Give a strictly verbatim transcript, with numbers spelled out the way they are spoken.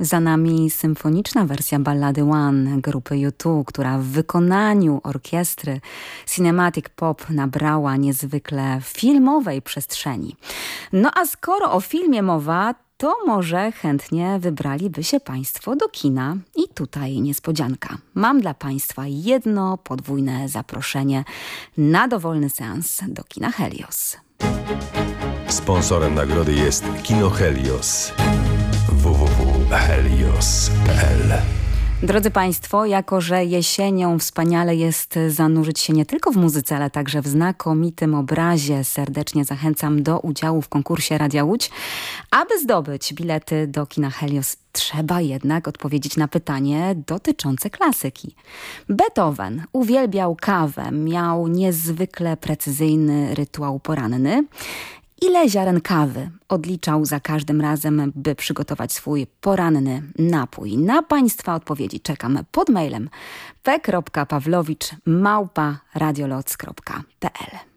Za nami symfoniczna wersja ballady One grupy U dwa, która w wykonaniu orkiestry Cinematic Pop nabrała niezwykle filmowej przestrzeni. No a skoro o filmie mowa, to może chętnie wybraliby się Państwo do kina. I tutaj niespodzianka. Mam dla Państwa jedno podwójne zaproszenie na dowolny seans do kina Helios. Sponsorem nagrody jest Kino Helios. w w w kropka helios kropka p l. Drodzy Państwo, jako że jesienią wspaniale jest zanurzyć się nie tylko w muzyce, ale także w znakomitym obrazie, serdecznie zachęcam do udziału w konkursie Radia Łódź. Aby zdobyć bilety do kina Helios, trzeba jednak odpowiedzieć na pytanie dotyczące klasyki. Beethoven uwielbiał kawę, miał niezwykle precyzyjny rytuał poranny. Ile ziaren kawy odliczał za każdym razem, by przygotować swój poranny napój? Na Państwa odpowiedzi czekam pod mailem p kropka pawlowicz małpa radioloc kropka p l.